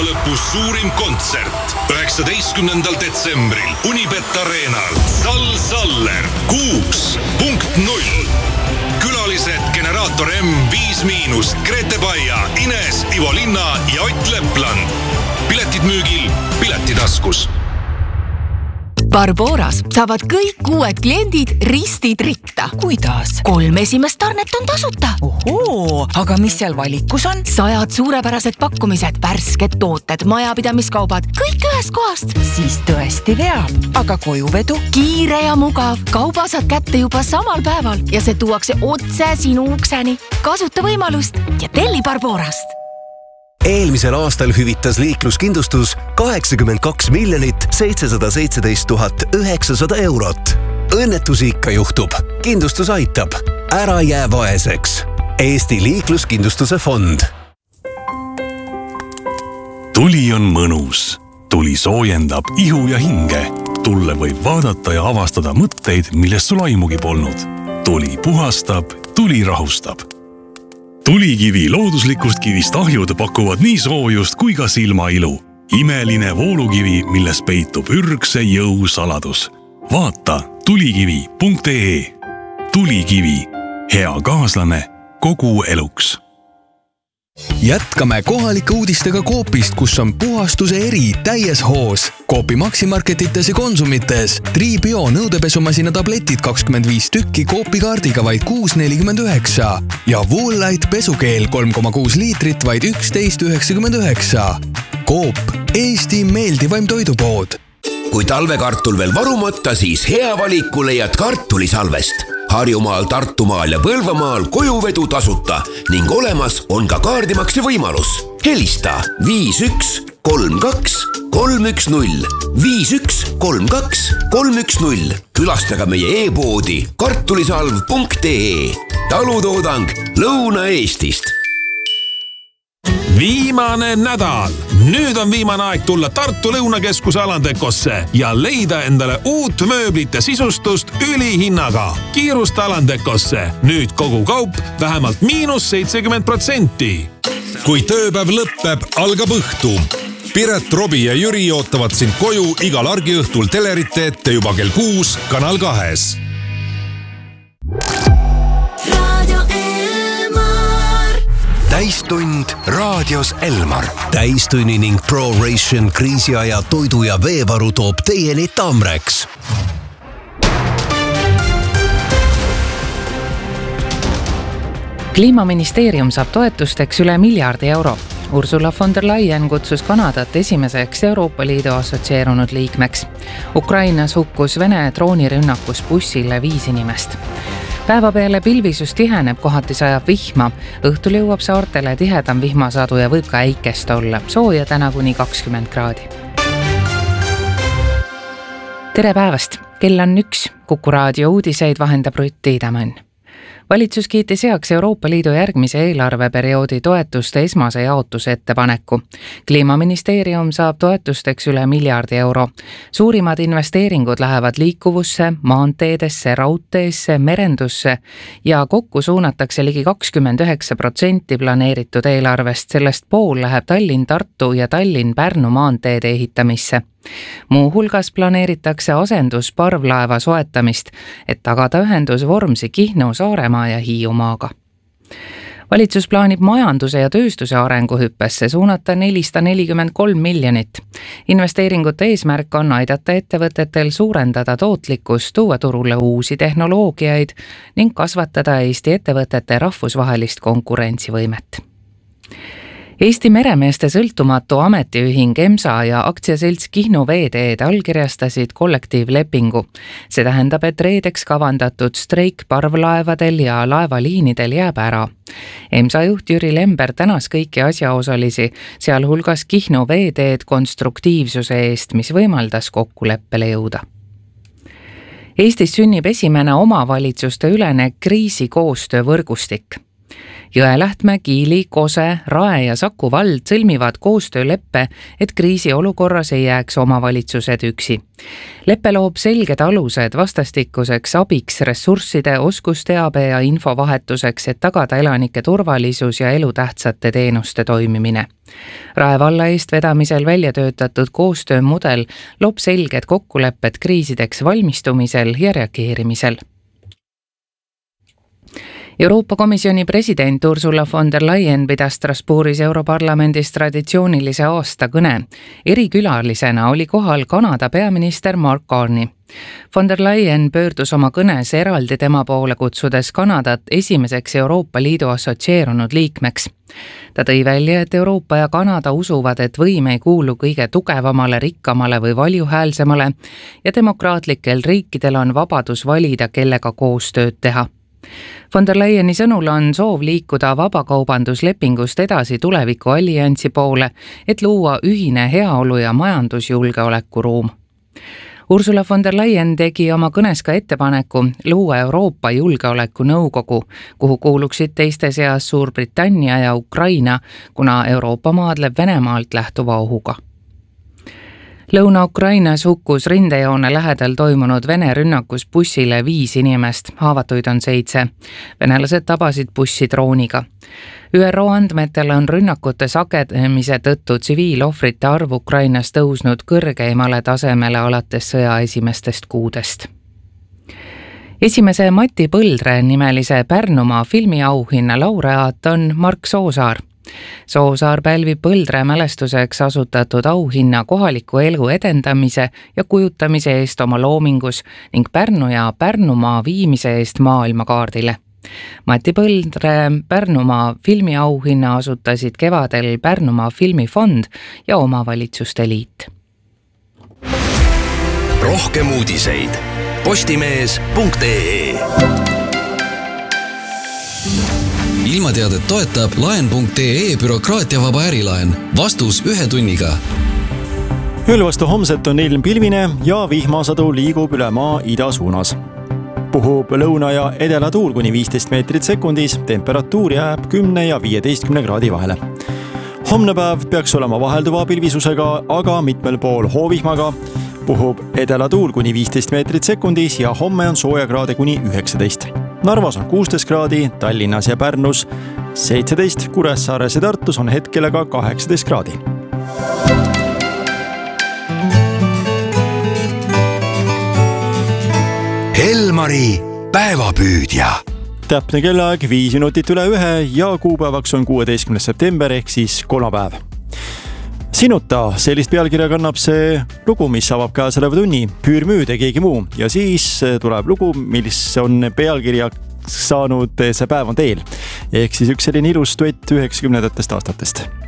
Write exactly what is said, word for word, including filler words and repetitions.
aasta lõpu suurim kontsert üheksateistkümnendal detsembril Unibet Arenal. Sal Saller kuus punkt null. Külalised Generaator M viis miinust, Grete Baia, Ines, Ivo Linna ja Ott Lepland. Piletid müügil Piletitaskus. Barboras saavad kõik uued kliendid ristid ritta. Kuidas? Kolm esimest tarnet on tasuta. Ohoo, aga mis seal valikus on? Sajad suurepärased pakkumised, värsked tooted, majapidamiskaubad, kõik ühest kohast. Siis tõesti veab. Aga kojuvedu? Kiire ja mugav. Kauba saad kätte juba samal päeval ja see tuuakse otse sinu ukseni. Kasuta võimalust ja telli Barborast. Eelmisel aastal hüvitas liikluskindlustus kaheksakümmend kaks miljonit seitsesada seitseteist tuhat üheksasada eurot. Õnnetusi ikka juhtub. Kindlustus aitab. Ära jää vaeseks. Eesti liikluskindlustuse fond. Tuli on mõnus. Tuli soojendab ihu ja hinge. Tulle võib vaadata ja avastada mõtteid, millest sul aimugi polnud. Tuli puhastab, tuli rahustab. Tulikivi looduslikust kivist ahjud pakuvad nii soojust kui ka silmailu. Imeline voolukivi, milles peitub ürgse jõu saladus. Vaata tulikivi punkt ee. Tulikivi. Hea kaaslane kogu eluks. Jätkame kohalike uudistega Coopist, kus on puhastuse eri täies hoos. Coopi Maximarketites ja Konsumites. Tri-Bio nõudepesumasina tabletid kakskümmend viis tükki Coopi kaardiga vaid kuus nelikümmend üheksa. Ja Woolite pesukeel kolm koma kuus liitrit vaid üksteist üheksakümmend üheksa. Coop, Eesti meeldivaim toidupood. Kui talvekartul veel varumata, siis hea valiku leiad kartulisalvest. Harjumaal, Tartumaal ja Põlvamaal kojuvedu tasuta ning olemas on ka kaardimakse võimalus. Helista viis üks kolm kaks kolm üks null, viis üks kolm kaks kolm üks null. Külastage meie e-poodi kartulisalv punkt ee. Talutoodang Lõuna-Eestist. Viimane nädal. Nüüd on viimane aeg tulla Tartu Lõunakeskuse Alandekosse ja leida endale uut mööblit ja sisustust ülihinnaga. Kiirusta Alandekosse. Nüüd kogu kaup vähemalt miinus seitsekümmend protsenti. Kui tööpäev lõppeb, algab õhtu. Piret, Robi ja Jüri ootavad sind koju igal argiõhtul telerite ette juba kell kuus Kanal kahes. Täistund raadios Elmar. Täistunni ning ProRation kriisiaja toidu ja veevaru toob teieni Tamreks. Kliimaministeerium saab toetusteks üle miljardi euro. Ursula von der Leyen kutsus Kanadat esimeseks Euroopa Liidu assotsieerunud liikmeks. Ukrainas hukkus Vene droonirünnakus bussile viis inimest. Päeva peale pilvisus tiheneb, kohati sajab vihma. Õhtul jõuab saartele tihedam vihmasadu ja võib ka äikest olla. Sooja täna kuni kakskümmend kraadi. Tere päevast! Kell on üks. Kuku raadio uudiseid vahendab Rutt Tiidemann. Valitsus kiitis heaks Euroopa Liidu järgmise eelarveperioodi toetuste esmase jaotuse ettepaneku. Kliimaministeerium saab toetusteks üle miljardi euro. Suurimad investeeringud lähevad liikuvusse, maanteedesse, raudteesse, merendusse ja kokku suunatakse ligi kakskümmend üheksa protsenti planeeritud eelarvest. Sellest pool läheb Tallinn-Tartu ja Tallinn-Pärnu maanteede ehitamisse. Muu hulgas planeeritakse asendus parvlaeva soetamist, et tagada ühendus Vormsi, Kihnu, Saaremaa ja Hiiumaaga. Valitsus plaanib majanduse ja tööstuse arenguhüppesse suunata nelisada nelikümmend kolm miljonit. Investeeringute eesmärk on aidata ettevõtetel suurendada tootlikkust, tuua turule uusi tehnoloogiaid ning kasvatada Eesti ettevõtete rahvusvahelist konkurentsivõimet. Eesti meremeeste sõltumatu ametiühing EMSA ja aktsiaselts Kihnu veeteed allkirjastasid kollektiivlepingu. See tähendab, et reedeks kavandatud streik parvlaevadel ja laevaliinidel jääb ära. EMSA juht Jüri Lember tänas kõiki asjaosalisi, sealhulgas Kihnu veeteed konstruktiivsuse eest, mis võimaldas kokkuleppele jõuda. Eestis sünnib esimene omavalitsuste ülene kriisikoostöö võrgustik. Jõelähtme, Kiili, Kose, Rae ja Saku vald sõlmivad koostööleppe, et kriisiolukorras ei jääks omavalitsused üksi. Leppe loob selged alused vastastikuseks abiks ressursside, oskusteabe ja infovahetuseks, et tagada elanike turvalisus ja elutähtsate teenuste toimimine. Rae valla eest vedamisel välja töötatud koostöömudel loob selged kokkulepped kriisideks valmistumisel ja reageerimisel. Euroopa Komisjoni president Ursula von der Leyen pidas Strasbourgis Europarlamendis traditsioonilise aasta kõne. Erikülalisena oli kohal Kanada peaminister Mark Carney. Von der Leyen pöördus oma kõnes eraldi tema poole kutsudes Kanadat esimeseks Euroopa Liidu assotsieerunud liikmeks. Ta tõi välja, et Euroopa ja Kanada usuvad, et võim ei kuulu kõige tugevamale, rikkamale või valjuhäälsemale ja demokraatlikel riikidel on vabadus valida, kellega koostööd teha. Von der Leyeni sõnul on soov liikuda vabakaubanduslepingust edasi tuleviku alliansi poole, et luua ühine heaolu ja majandusjulgeoleku ruum. Ursula von der Leyen tegi oma kõnes ka ettepaneku luua Euroopa Julgeoleku Nõukogu, kuhu kuuluksid teiste seas Suurbritannia ja Ukraina, kuna Euroopa maadleb Venemaalt lähtuva ohuga. Lõuna-Ukrainas hukkus rindejoone lähedal toimunud Vene rünnakus bussile viis inimest, haavatuid on seitse. Venelased tabasid bussi drooniga. Ü R O andmetel on rünnakute sagedemise tõttu tsiviilohvrite arv Ukrainas tõusnud kõrgeimale tasemele alates sõja esimestest kuudest. Esimese Mati Põldre nimelise Pärnumaa filmiauhinna laureaat on Mark Soosaar. Soosaar pälvib Põldre mälestuseks asutatud auhinna kohaliku elu edendamise ja kujutamise eest oma loomingus ning Pärnu ja Pärnumaa viimise eest maailmakaardile. Mati Põldre Pärnumaa filmiauhinna asutasid kevadel Pärnumaa filmifond ja omavalitsuste liit. Rohkem uudiseid postimees punkt ee. Ilmateadet toetab laen punkt ee bürokraatiavaba ärilaen. Vastus ühe tunniga. Ööl vastu homset on ilm pilvine ja vihmasadu liigub üle maa ida suunas. Puhub lõuna ja edela tuul kuni viisteist meetrit sekundis, temperatuur jääb kümne ja viieteistkümne kraadi vahele. Homne päev peaks olema vahelduva pilvisusega, aga mitmel pool hoovihmaga. Puhub edela tuul kuni viisteist meetrit sekundis ja homme on soojakraade kuni üheksateist. Narvas on kuusteist kraadi, Tallinnas ja Pärnus seitseteist, Kuressaares ja Tartus on hetkel aga kaheksateist kraadi. Elmari päevapüüdja. Täpne kellaaeg viis minutit üle ühe ja kuupäevaks on kuueteistkümnes september ehk siis kolmapäev. Sinuta, sellist pealkirja kannab see lugu, mis avab käesoleva tunni, Püürmüüd ja keegi muu. Ja siis tuleb lugu, mis on pealkirja saanud See päev on teel. Ehk siis üks selline ilus duett üheksakümnendatest aastatest.